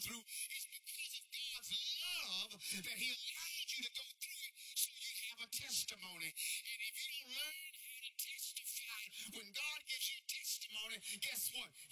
through, it's because of God's love that he allowed you to go through it so you have a testimony. And if you don't learn how to testify, when God gives you testimony, guess what?